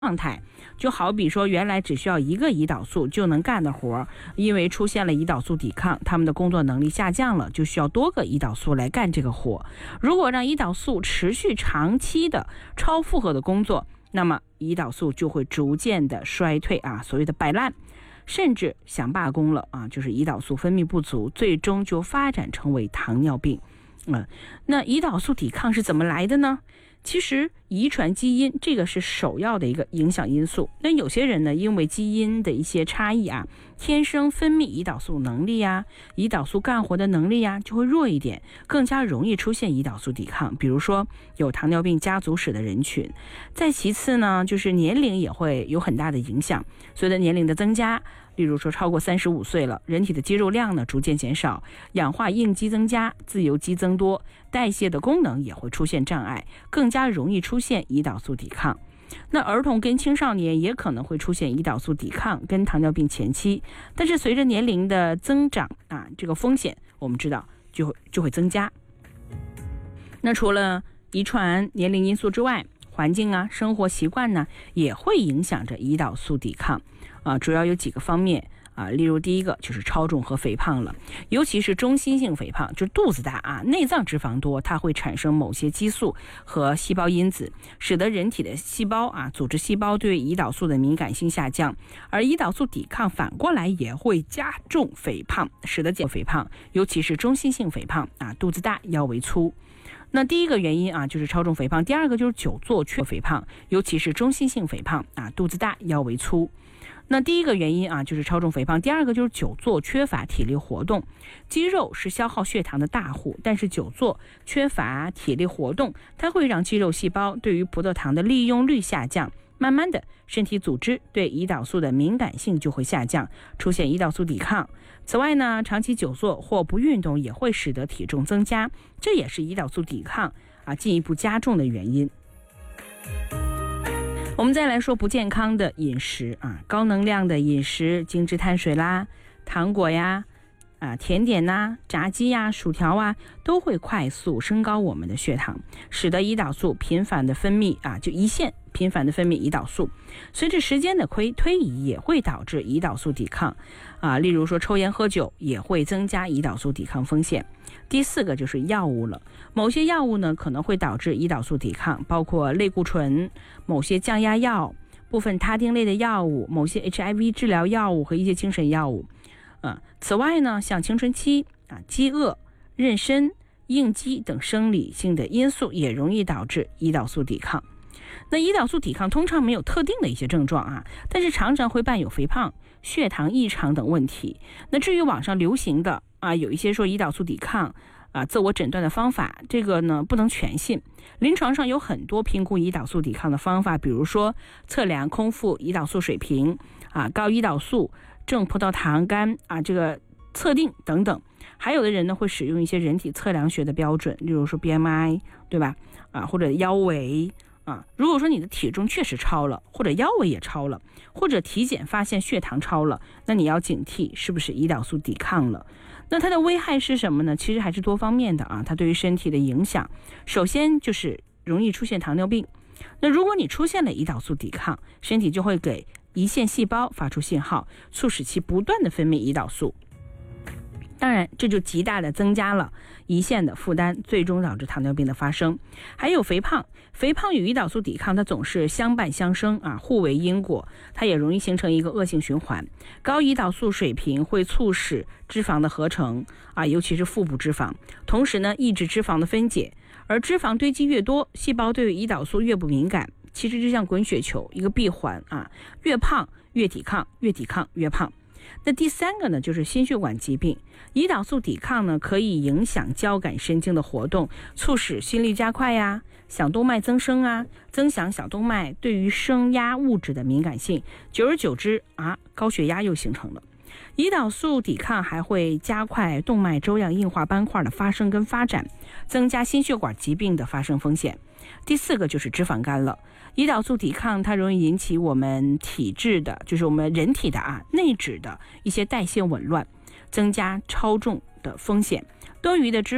状态，就好比说原来只需要一个胰岛素就能干的活，因为出现了胰岛素抵抗，他们的工作能力下降了，就需要多个胰岛素来干这个活。如果让胰岛素持续长期的超负荷的工作，那么胰岛素就会逐渐的衰退啊，所谓的摆烂，甚至想罢工了啊，就是胰岛素分泌不足，最终就发展成为糖尿病。那胰岛素抵抗是怎么来的呢？其实遗传基因这个是首要的一个影响因素。那有些人呢，因为基因的一些差异啊，天生分泌胰岛素能力啊，胰岛素干活的能力啊就会弱一点，更加容易出现胰岛素抵抗。比如说有糖尿病家族史的人群。再其次呢，就是年龄也会有很大的影响。随着年龄的增加，例如说超过35岁了，人体的肌肉量呢逐渐减少，氧化应激增加，自由基增多，代谢的功能也会出现障碍，更加容易出现胰岛素抵抗。那儿童跟青少年也可能会出现胰岛素抵抗跟糖尿病前期，但是随着年龄的增长啊，这个风险我们知道就会增加。那除了遗传、年龄因素之外，环境啊、生活习惯呢，也会影响着胰岛素抵抗主要有几个方面例如第一个就是超重和肥胖了，尤其是中心性肥胖，就是肚子大啊，内脏脂肪多，它会产生某些激素和细胞因子，使得人体的细胞组织细胞对胰岛素的敏感性下降，而胰岛素抵抗反过来也会加重肥胖，使得减肥胖，尤其是中心性肥胖肚子大、腰围粗。那第一个原因就是超重肥胖，第二个就是久坐缺肥胖，尤其是中心性肥胖肚子大、腰围粗。那第一个原因就是超重肥胖，第二个就是久坐缺乏体力活动。肌肉是消耗血糖的大户，但是久坐缺乏体力活动，它会让肌肉细胞对于葡萄糖的利用率下降，慢慢的身体组织对胰岛素的敏感性就会下降，出现胰岛素抵抗。此外呢，长期久坐或不运动也会使得体重增加，这也是胰岛素抵抗进一步加重的原因。我们再来说不健康的饮食高能量的饮食，精致碳水啦、糖果呀、甜点呐、炸鸡呀、薯条都会快速升高我们的血糖，使得胰岛素频繁的分泌就胰腺频繁的分泌胰岛素，随着时间的推移也会导致胰岛素抵抗例如说抽烟喝酒也会增加胰岛素抵抗风险。第四个就是药物了，某些药物呢可能会导致胰岛素抵抗，包括类固醇、某些降压药、部分他汀类的药物、某些 HIV 治疗药物和一些精神药物。此外呢，像青春期饥饿、妊娠、应激等生理性的因素也容易导致胰岛素抵抗。那胰岛素抵抗通常没有特定的一些症状但是常常会伴有肥胖、血糖异常等问题。那至于网上流行的有一些说胰岛素抵抗自我诊断的方法，这个呢不能全信。临床上有很多评估胰岛素抵抗的方法，比如说测量空腹胰岛素水平高胰岛素、正葡萄糖苷这个测定等等。还有的人呢会使用一些人体测量学的标准，例如说 BMI 对吧或者腰围如果说你的体重确实超了，或者腰围也超了，或者体检发现血糖超了，那你要警惕是不是胰岛素抵抗了。那它的危害是什么呢？其实还是多方面的它对于身体的影响，首先就是容易出现糖尿病。那如果你出现了胰岛素抵抗，身体就会给胰腺细胞发出信号，促使其不断的分泌胰岛素。当然这就极大的增加了胰腺的负担，最终导致糖尿病的发生。还有肥胖与胰岛素抵抗它总是相伴相生互为因果，它也容易形成一个恶性循环。高胰岛素水平会促使脂肪的合成尤其是腹部脂肪，同时呢抑制脂肪的分解，而脂肪堆积越多，细胞对于胰岛素越不敏感，其实就像滚雪球一个闭环越胖越抵抗，越抵抗越胖。那第三个呢就是心血管疾病。胰岛素抵抗呢可以影响交感神经的活动，促使心率加快小动脉增生增强小动脉对于升压物质的敏感性，久而久之高血压又形成了。胰岛素抵抗还会加快动脉粥样硬化斑块的发生跟发展，增加心血管疾病的发生风险。第四个就是脂肪肝了。胰岛素抵抗它容易引起我们体质的，就是我们人体的内脂的一些代谢紊乱，增加超重的风险。多余的脂